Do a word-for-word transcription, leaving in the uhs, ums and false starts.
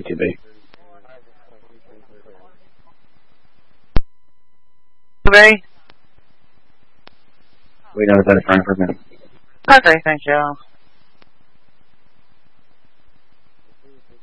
to be. Ray? We know that it's Frankfurt. Okay, thank you.